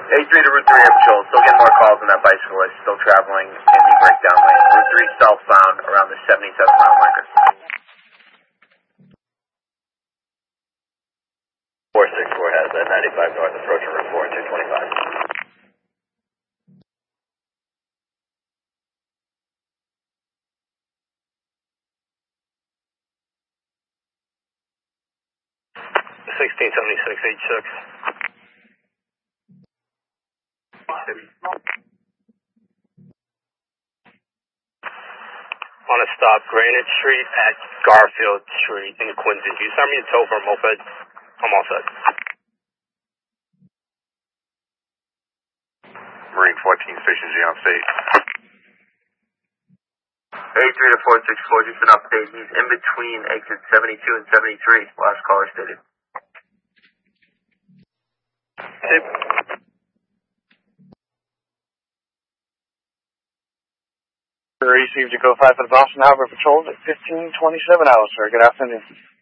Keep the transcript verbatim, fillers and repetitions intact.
A three to Route three Air Patrol. Still getting more calls on that bicyclist. Still traveling in the breakdown lane. Route three southbound around the seventy-seven mile marker. four six four has that ninety-five north approaching Route four and two twenty-five. sixteen seventy-six eighty-six. Want to stop Granite Street at Garfield Street in Quincy. Can you send me a tow for a moped? I'm all set. Marine fourteen, Station G on state. A three to four six four, just an update. He's in between exit seventy-two and seventy-three. Last caller stated. Tip. Received to go five for the Boston Harbor Patrol at fifteen twenty-seven hours, sir. Good afternoon.